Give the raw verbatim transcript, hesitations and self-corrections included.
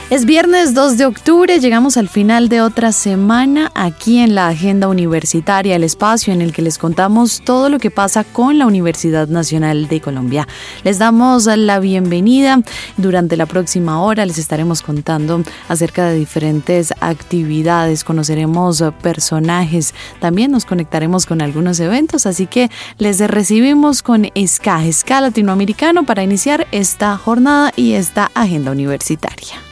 Es viernes dos de octubre, llegamos al final de otra semana aquí en la Agenda Universitaria, el espacio en el que les contamos todo lo que pasa con la Universidad Nacional de Colombia. Les damos la bienvenida. Durante la próxima hora les estaremos contando acerca de diferentes actividades, conoceremos personajes, también nos conectaremos con algunos eventos, así que les recibimos con S C A, S C A Latinoamericano, para iniciar esta jornada y esta Agenda Universitaria.